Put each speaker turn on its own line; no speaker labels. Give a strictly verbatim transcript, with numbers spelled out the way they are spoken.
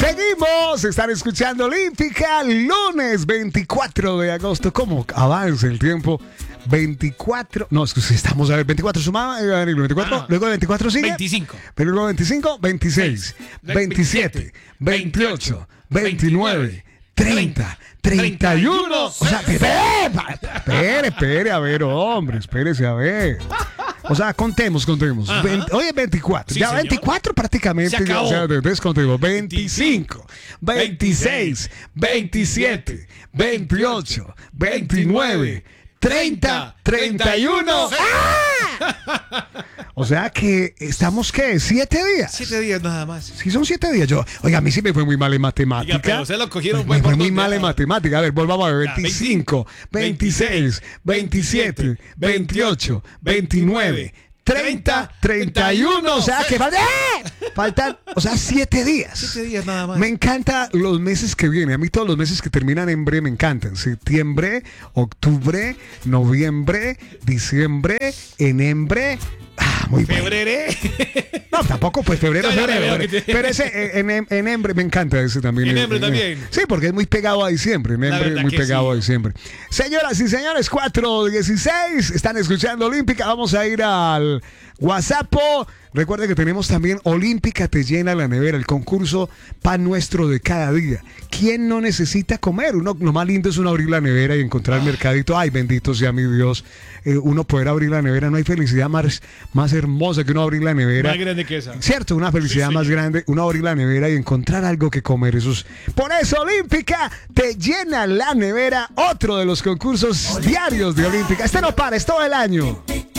Seguimos, están escuchando Olímpica, lunes veinticuatro de agosto. ¿Cómo avanza el tiempo? veinticuatro, no, es que estamos a ver, veinticuatro sumaba, veinticuatro, ah, luego de veinticuatro sigue.
veinticinco.
Pero luego veinticinco, veintiséis, veintisiete, veintiocho, veintinueve, treinta, treinta y uno. O sea, espere, espere, a ver, hombre, espérese, a ver. O sea, contemos, contemos. veinte, hoy es veinticuatro. Sí, ya señor. veinticuatro prácticamente. Ya, o sea, entonces contemos. veinticinco, veintiséis, veintisiete, veintiocho, veintinueve, treinta, treinta y uno. ¡Ah! O sea que estamos, ¿qué? ¿Siete días?
Siete días nada más.
Sí, son siete días. Yo, oiga, a mí sí me fue muy mal en matemática.
Oiga, pero se lo cogieron
me fue muy
por
mal en matemática. A ver, volvamos a ver. veinticinco, veintiséis, veintisiete, veintiocho, veintinueve, treinta, treinta y uno. O sea que faltan, faltan, o sea, siete días.
Siete días nada más.
Me encantan los meses que vienen. A mí todos los meses que terminan en bre me encantan. Septiembre, octubre, noviembre, diciembre, enembre. Ah, muy bueno.
Febrero.
No, tampoco, pues febrero,
No,
febrero.
febrero.
febrero. Pero ese en, en, enembre me encanta ese también.
Enembre también.
Sí, porque es muy pegado a diciembre. Enembre es muy pegado sí. a diciembre. Señoras y señores, cuatro dieciséis. Están escuchando Olímpica. Vamos a ir al WhatsApp. Recuerda que tenemos también Olímpica te llena la nevera, el concurso pan nuestro de cada día. ¿Quién no necesita comer? Uno, lo más lindo es uno abrir la nevera y encontrar el mercadito. Ay, bendito sea mi Dios. Eh, uno poder abrir la nevera. No hay felicidad más, más hermosa que uno abrir la nevera.
Más grande que esa.
Cierto, una felicidad sí, más grande. Uno abrir la nevera y encontrar algo que comer. Eso es... Por eso Olímpica te llena la nevera. Otro de los concursos diarios de Olímpica. Este no para, es todo el año.